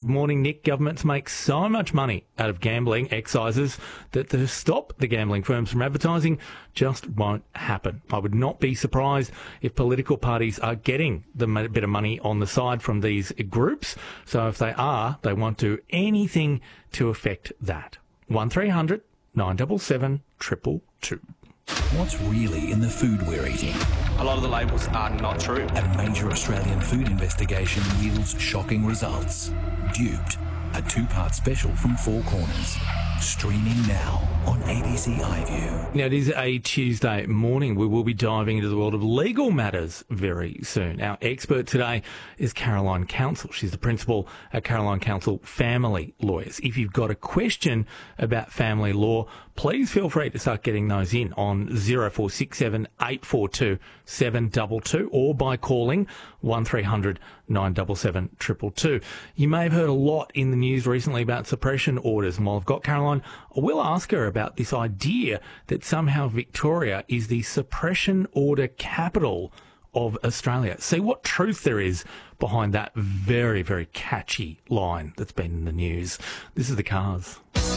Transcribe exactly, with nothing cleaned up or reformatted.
morning, Nick. Governments make so much money out of gambling excises that to stop the gambling firms from advertising just won't happen. I would not be surprised if political parties are getting the bit of money on the side from these groups. So if they are, they won't do anything to affect that. one three hundred nine seven seven, two two two. What's really in the food we're eating? A lot of the labels are not true. A major Australian food investigation yields shocking results. Duped, a two-part special from Four Corners. Streaming now on A B C iView. Now, it is a Tuesday morning. We will be diving into the world of legal matters very soon. Our expert today is Caroline Counsell. She's the principal at Caroline Counsell Family Lawyers. If you've got a question about family law, please feel free to start getting those in on zero four six seven eight four two seven two two or by calling one three hundred nine seven seven, two two two. You may have heard a lot in the news recently about suppression orders, and while I've got Caroline, I will ask her about this idea that somehow Victoria is the suppression order capital of Australia. See what truth there is behind that very, very catchy line that's been in the news. This is The Cars.